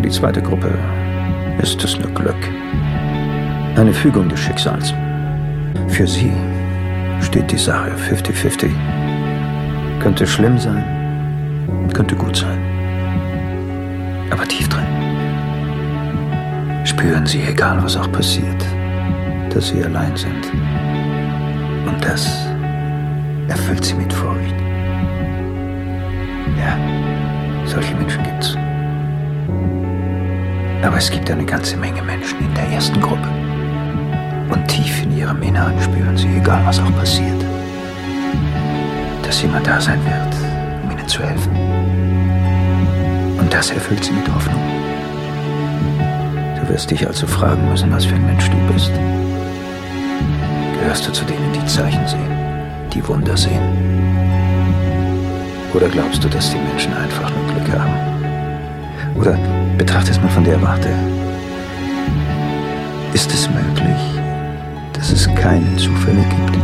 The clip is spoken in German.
Für die zweite Gruppe ist es nur Glück. Eine Fügung des Schicksals. Für sie steht die Sache 50-50. Könnte schlimm sein, könnte gut sein. Aber tief drin spüren sie, egal was auch passiert, dass sie allein sind. Und das erfüllt sie mit Furcht. Ja, solche Menschen gibt's. Aber es gibt eine ganze Menge Menschen in der ersten Gruppe. Und tief in ihrem Inneren spüren sie, egal was auch passiert, dass jemand da sein wird, um ihnen zu helfen. Und das erfüllt sie mit Hoffnung. Du wirst dich also fragen müssen, was für ein Mensch du bist. Gehörst du zu denen, die Zeichen sehen, die Wunder sehen? Oder glaubst du, dass die Menschen einfach nur Glück haben? Oder betrachte es mal von der Warte. Ist es möglich, dass es keine Zufälle gibt?